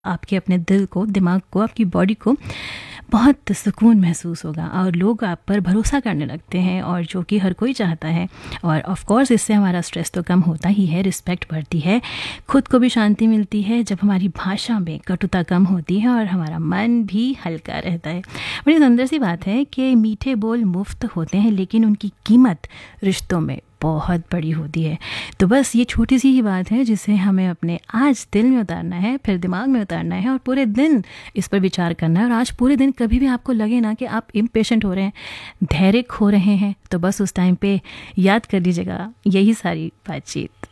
आपके अपने दिल को, दिमाग को, आपकी बॉडी को बहुत सुकून महसूस होगा और लोग आप पर भरोसा करने लगते हैं, और जो कि हर कोई चाहता है। और ऑफ कोर्स इससे हमारा स्ट्रेस तो कम होता ही है, रिस्पेक्ट बढ़ती है, खुद को भी शांति मिलती है जब हमारी भाषा में कटुता कम होती है और हमारा मन भी हल्का रहता है। बड़ी सुंदर सी बात है कि मीठे बोल मुफ्त होते हैं लेकिन उनकी कीमत रिश्तों में बहुत बड़ी होती है। तो बस ये छोटी सी ही बात है जिसे हमें अपने आज दिल में उतारना है, फिर दिमाग में उतारना है और पूरे दिन इस पर विचार करना है। और आज पूरे दिन कभी भी आपको लगे ना कि आप इम्पेशेंट हो रहे हैं, धैर्य खो रहे हैं, तो बस उस टाइम पे याद कर लीजिएगा यही सारी बातचीत।